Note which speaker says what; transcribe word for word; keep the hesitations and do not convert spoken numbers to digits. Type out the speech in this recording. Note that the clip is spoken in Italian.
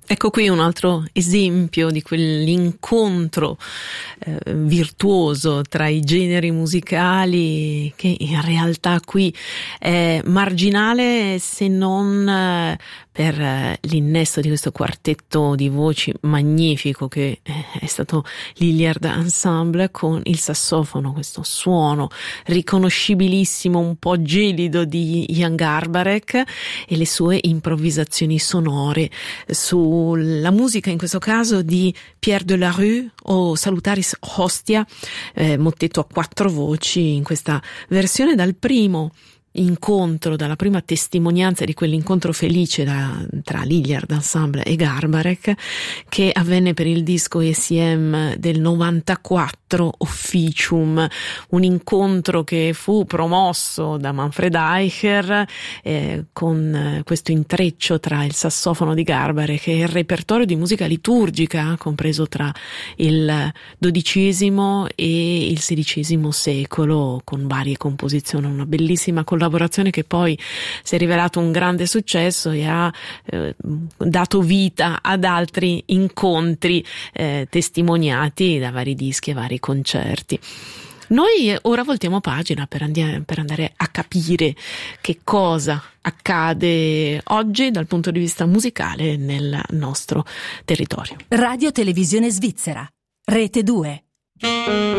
Speaker 1: Ecco qui un altro esempio di quell'incontro eh, virtuoso tra i generi musicali, che in realtà qui è marginale se non eh, per eh, l'innesto di questo quartetto di voci magnifico che eh, è stato l'Hilliard Ensemble, con il sassofono, questo suono riconoscibilissimo, un po' gelido di Jan Garbarek, e le sue improvvisazioni sonore su la musica, in questo caso di Pierre Delarue o Salutaris Hostia, eh, mottetto a quattro voci, in questa versione dal primo incontro, dalla prima testimonianza di quell'incontro felice da, tra l'Hilliard Ensemble e Garbarek, che avvenne per il disco E C M del novantaquattro, Officium, un incontro che fu promosso da Manfred Eicher eh, con questo intreccio tra il sassofono di Garbarek e il repertorio di musica liturgica compreso tra il dodicesimo e il sedicesimo secolo, con varie composizioni, una bellissima collaborazione che poi si è rivelato un grande successo e ha eh, dato vita ad altri incontri eh, testimoniati da vari dischi e vari concerti. Noi ora voltiamo pagina per, andi- per andare a capire che cosa accade oggi dal punto di vista musicale nel nostro territorio.
Speaker 2: Radio Televisione Svizzera, Rete due.